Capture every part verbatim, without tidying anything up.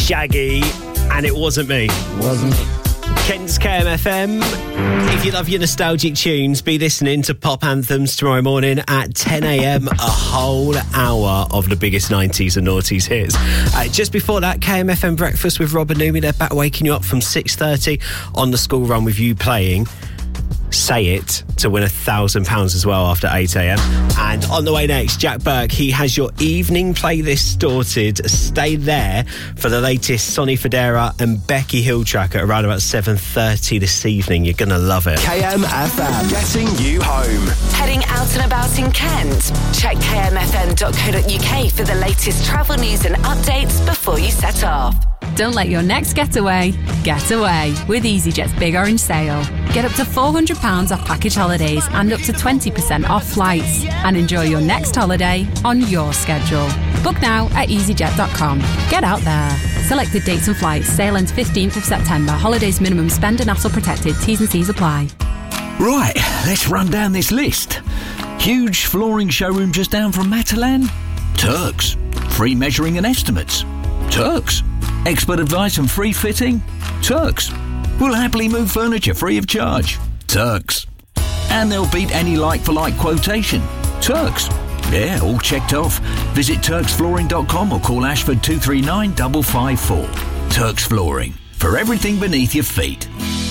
Shaggy, and It Wasn't Me. Wasn't me. Kent's K M F M. If you love your nostalgic tunes, be listening to Pop Anthems tomorrow morning at ten a.m. A whole hour of the biggest nineties and noughties hits. Uh, just before that, K M F M Breakfast with Rob and Numi. They're back waking you up from six thirty on the school run with you playing Say It to win a thousand pounds as well after eight a.m. And on the way next, Jack Burke, he has your evening playlist sorted. Stay there for the latest Sonny Fodera and Becky Hill track at around about seven thirty this evening. You're going to love it. K M F M, getting you home. Heading out and about in Kent? Check k m f m dot co dot u k for the latest travel news and updates before you set off. Don't let your next getaway get away with EasyJet's Big Orange Sale. Get up to four hundred pounds off package holidays and up to twenty percent off flights. And enjoy your next holiday on your schedule. Book now at easy jet dot com. Get out there. Selected dates and flights. Sale ends fifteenth of September. Holidays minimum spend and hassle protected. T's and C's apply. Right, let's run down this list. Huge flooring showroom just down from Matalan? Turks. Free measuring and estimates? Turks. Expert advice and free fitting? Turks. We'll happily move furniture free of charge? Turks. And they'll beat any like-for-like quotation? Turks. Yeah, all checked off. Visit turks flooring dot com or call Ashford two three nine five five four. Turks Flooring. For everything beneath your feet.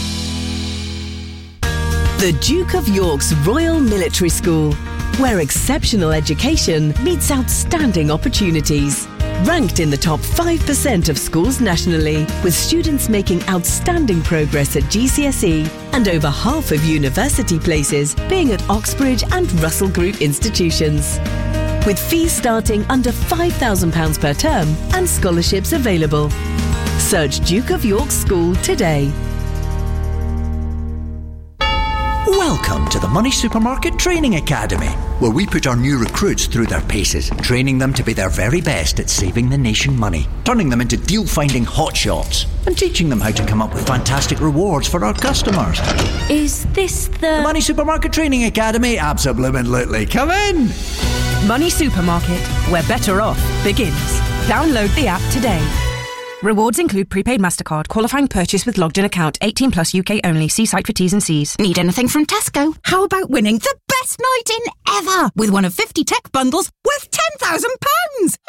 The Duke of York's Royal Military School, where exceptional education meets outstanding opportunities. Ranked in the top five percent of schools nationally, with students making outstanding progress at G C S E and over half of university places being at Oxbridge and Russell Group institutions. With fees starting under five thousand pounds per term and scholarships available. Search Duke of York School today. Welcome to the Money Supermarket Training Academy, where we put our new recruits through their paces, training them to be their very best at saving the nation money, turning them into deal-finding hotshots, and teaching them how to come up with fantastic rewards for our customers. Is this the... The Money Supermarket Training Academy? Absolutely. Come in! Money Supermarket, where better off begins. Download the app today. Rewards include prepaid MasterCard, qualifying purchase with logged in account, eighteen plus U K only. See site for T's and C's. Need anything from Tesco? How about winning the best night in ever with one of fifty tech bundles worth ten thousand pounds?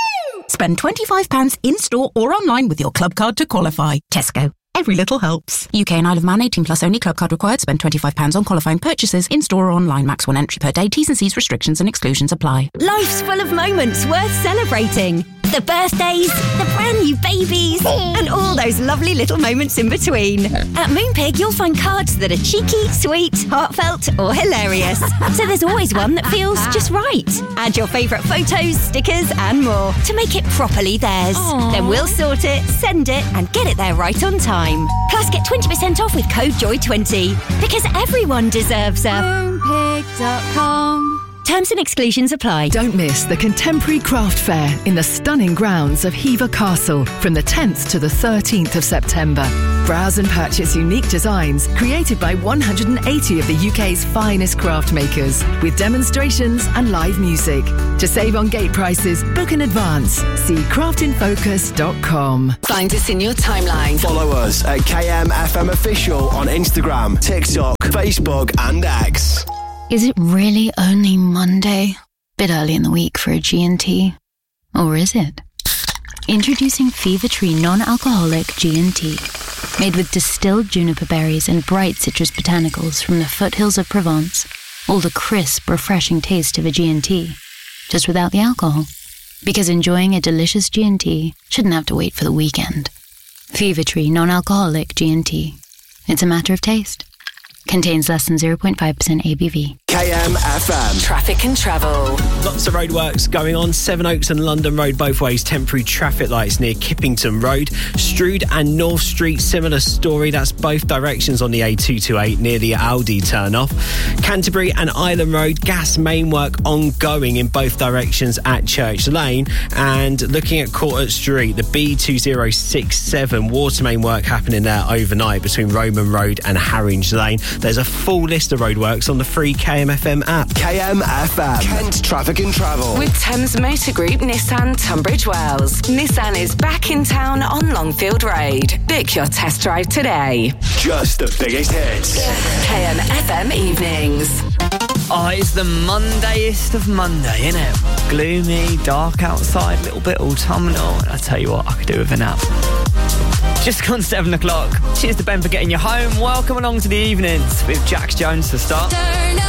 Spend twenty-five pounds in-store or online with your club card to qualify. Tesco. Every little helps. U K and Isle of Man, eighteen plus only. Club card required. Spend twenty-five pounds on qualifying purchases in-store or online. Max one entry per day. T's and C's restrictions and exclusions apply. Life's full of moments worth celebrating. The birthdays, the brand new babies, and all those lovely little moments in between. At Moonpig, you'll find cards that are cheeky, sweet, heartfelt, or hilarious. So there's always one that feels just right. Add your favourite photos, stickers, and more to make it properly theirs. Aww. Then we'll sort it, send it, and get it there right on time. Plus, get twenty percent off with code joy twenty. Because everyone deserves a moonpig dot com. Terms and exclusions apply. Don't miss the Contemporary Craft Fair in the stunning grounds of Hever Castle from the tenth to the thirteenth of September. Browse and purchase unique designs created by one hundred eighty of the U K's finest craft makers, with demonstrations and live music. To save on gate prices, book in advance. See craft in focus dot com. Find us in your timeline. Follow us at K M F M Official on Instagram, TikTok, Facebook and X. Is it really only Monday? Bit early in the week for a G and T. Or is it? Introducing Fever Tree non-alcoholic G and T. Made with distilled juniper berries and bright citrus botanicals from the foothills of Provence. All the crisp, refreshing taste of a G and T. Just without the alcohol. Because enjoying a delicious G and T shouldn't have to wait for the weekend. Fever Tree non-alcoholic G and T. It's a matter of taste. Contains less than zero point five percent A B V. K M F M. Traffic and travel. Lots of roadworks going on. Sevenoaks and London Road both ways. Temporary traffic lights near Kippington Road. Strood and North Street, similar story. That's both directions on the A two twenty-eight near the Aldi turn-off. Canterbury and Island Road, gas main work ongoing in both directions at Church Lane. And looking at Court Street, the B two zero six seven water main work happening there overnight between Roman Road and Harringe Lane. There's a full list of roadworks on the free K M F M app. K M F M, Kent Traffic and Travel. With Thames Motor Group Nissan Tunbridge Wells. Nissan is back in town on Longfield Road. Book your test drive today. Just the biggest hits. K M F M Evenings. Oh, it's the Mondayest of Monday, isn't it? Gloomy, dark outside, a little bit autumnal. I tell you what, I could do with a nap. Just gone seven o'clock. Cheers to Ben for getting you home. Welcome along to the evenings with Jax Jones to start. Turn up.